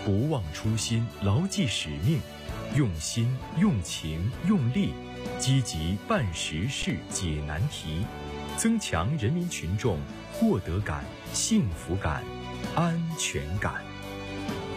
不忘初心，牢记使命，用心、用情、用力，积极办实事、解难题，增强人民群众获得感、幸福感、安全感。